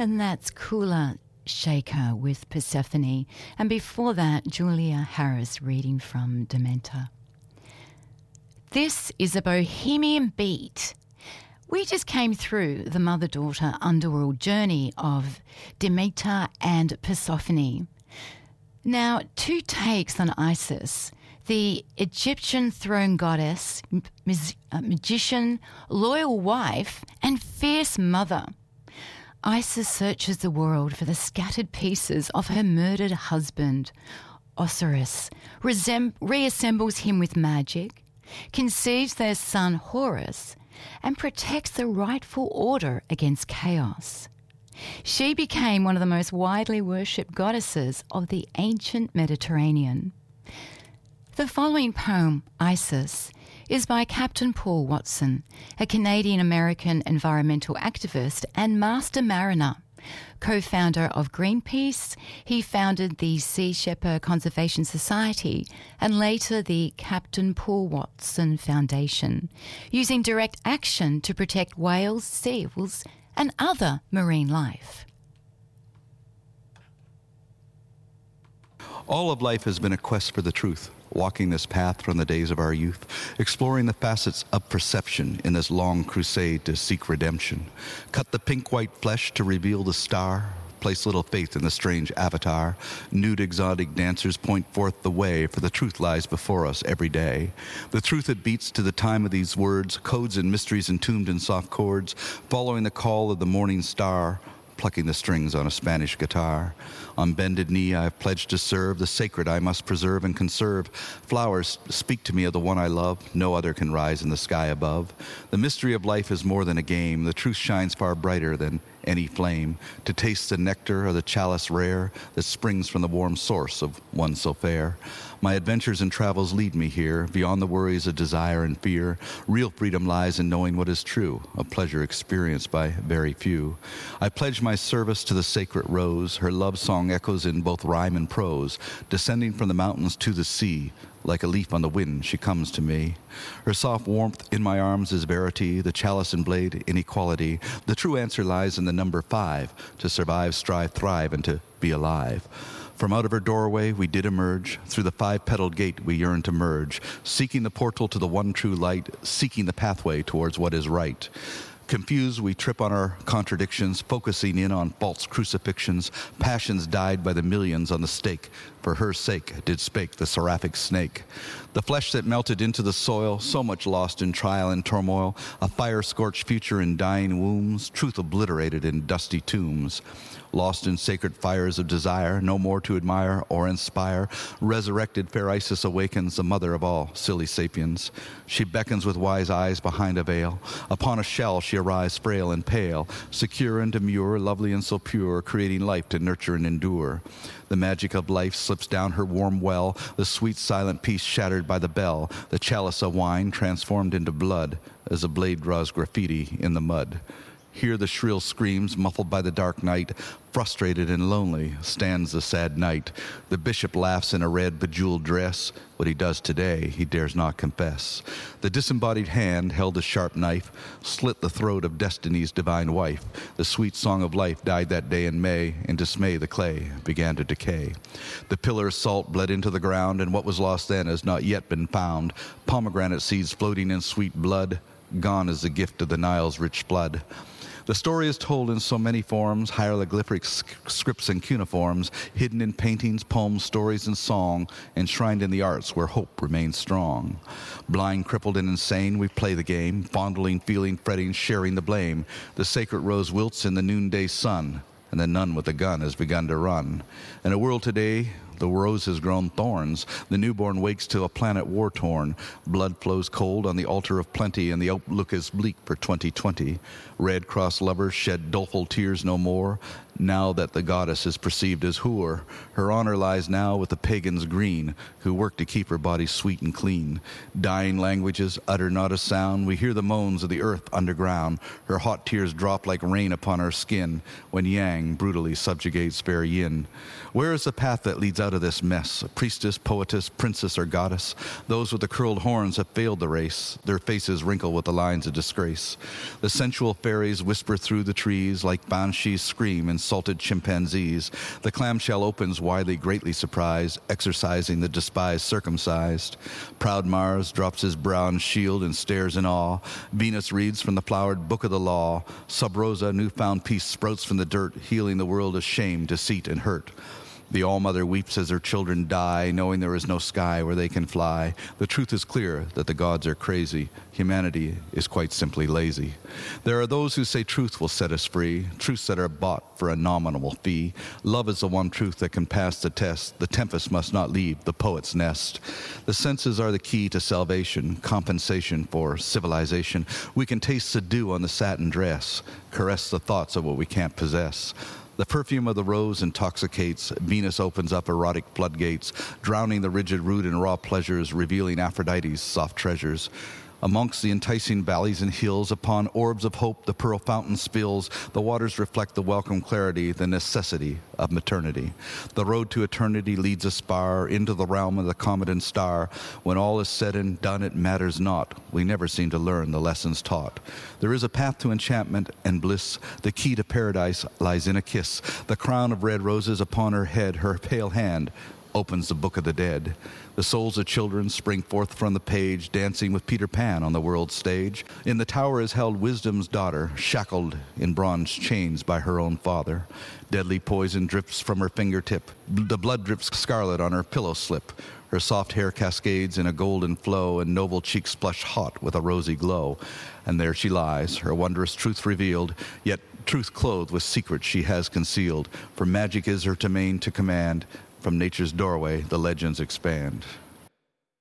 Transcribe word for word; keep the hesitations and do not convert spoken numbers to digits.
And that's Kula Shaker with Persephone. And before that, Julia Harris reading from Dementor. This is a bohemian beat. We just came through the mother-daughter underworld journey of Demeter and Persephone. Now, two takes on Isis, the Egyptian throne goddess, mag- uh, magician, loyal wife, and fierce mother. Isis searches the world for the scattered pieces of her murdered husband. Osiris resem- reassembles him with magic, conceives their son Horus, and protects the rightful order against chaos. She became one of the most widely worshipped goddesses of the ancient Mediterranean. The following poem, Isis, is by Captain Paul Watson, a Canadian-American environmental activist and master mariner. Co-founder of Greenpeace, he founded the Sea Shepherd Conservation Society and later the Captain Paul Watson Foundation, using direct action to protect whales, seals, and other marine life. All of life has been a quest for the truth, walking this path from the days of our youth, exploring the facets of perception in this long crusade to seek redemption. Cut the pink-white flesh to reveal the star, place little faith in the strange avatar. Nude exotic dancers point forth the way, for the truth lies before us every day. The truth that beats to the time of these words, codes and mysteries entombed in soft chords, following the call of the morning star, plucking the strings on a Spanish guitar. On bended knee I have pledged to serve the sacred I must preserve and conserve. Flowers speak to me of the one I love, no other can rise in the sky above. The mystery of life is more than a game, the truth shines far brighter than any flame. To taste the nectar of the chalice rare that springs from the warm source of one so fair. My adventures and travels lead me here, beyond the worries of desire and fear. Real freedom lies in knowing what is true, a pleasure experienced by very few. I pledge my service to the sacred rose, her love song echoes in both rhyme and prose. Descending from the mountains to the sea, like a leaf on the wind, she comes to me. Her soft warmth in my arms is verity, the chalice and blade inequality. The true answer lies in the number five, to survive, strive, thrive, and to be alive. From out of her doorway we did emerge, through the five-petaled gate we yearn to merge, seeking the portal to the one true light, seeking the pathway towards what is right. Confused, we trip on our contradictions, focusing in on false crucifixions. Passions died by the millions on the stake. For her sake did spake the seraphic snake. The flesh that melted into the soil, so much lost in trial and turmoil. A fire-scorched future in dying wombs, truth obliterated in dusty tombs. Lost in sacred fires of desire, no more to admire or inspire. Resurrected fair Isis awakens, the mother of all silly sapiens. She beckons with wise eyes behind a veil. Upon a shell she arrives frail and pale, secure and demure, lovely and so pure, creating life to nurture and endure. The magic of life slips down her warm well, the sweet silent peace shattered by the bell, the chalice of wine transformed into blood, as a blade draws graffiti in the mud. Hear the shrill screams muffled by the dark night. Frustrated and lonely stands the sad knight. The bishop laughs in a red bejeweled dress. What he does today he dares not confess. The disembodied hand held a sharp knife, slit the throat of destiny's divine wife. The sweet song of life died that day in May. In dismay the clay began to decay. The pillar of salt bled into the ground, and what was lost then has not yet been found. Pomegranate seeds floating in sweet blood, gone is the gift of the Nile's rich flood. The story is told in so many forms, hieroglyphic scripts and cuneiforms, hidden in paintings, poems, stories, and song, enshrined in the arts where hope remains strong. Blind, crippled, and insane, we play the game, fondling, feeling, fretting, sharing the blame. The sacred rose wilts in the noonday sun, and the nun with the gun has begun to run. In a world today, the rose has grown thorns. The newborn wakes to a planet war-torn. Blood flows cold on the altar of plenty, and the outlook is bleak for twenty twenty. Red Cross lovers shed doleful tears no more, now that the goddess is perceived as Hur. Her honor lies now with the pagans green, who work to keep her body sweet and clean. Dying languages utter not a sound. We hear the moans of the earth underground. Her hot tears drop like rain upon our skin, when Yang brutally subjugates fair Yin. Where is the path that leads out out of this mess. A priestess, poetess, princess, or goddess. Those with the curled horns have failed the race. Their faces wrinkle with the lines of disgrace. The sensual fairies whisper through the trees like banshees scream insulted chimpanzees. The clamshell opens widely, greatly surprised, exercising the despised circumcised. Proud Mars drops his brown shield and stares in awe. Venus reads from the flowered book of the law. Sub Rosa, newfound peace sprouts from the dirt, healing the world of shame, deceit, and hurt. The All-Mother weeps as her children die, knowing there is no sky where they can fly. The truth is clear that the gods are crazy. Humanity is quite simply lazy. There are those who say truth will set us free, truths that are bought for a nominal fee. Love is the one truth that can pass the test. The tempest must not leave the poet's nest. The senses are the key to salvation, compensation for civilization. We can taste the dew on the satin dress, caress the thoughts of what we can't possess. The perfume of the rose intoxicates. Venus opens up erotic floodgates, drowning the rigid root in raw pleasures, revealing Aphrodite's soft treasures. Amongst the enticing valleys and hills, upon orbs of hope the pearl fountain spills. The waters reflect the welcome clarity, the necessity of maternity. The road to eternity leads us far into the realm of the comet and star. When all is said and done, it matters not. We never seem to learn the lessons taught. There is a path to enchantment and bliss. The key to paradise lies in a kiss. The crown of red roses upon her head, her pale hand opens the book of the dead. The souls of children spring forth from the page, dancing with Peter Pan on the world stage. In the tower is held wisdom's daughter, shackled in bronze chains by her own father. Deadly poison drips from her fingertip. The blood drips scarlet on her pillow slip. Her soft hair cascades in a golden flow, and noble cheeks blush hot with a rosy glow. And there she lies, her wondrous truth revealed, yet truth clothed with secrets she has concealed. For magic is her domain to command. From nature's doorway, the legends expand.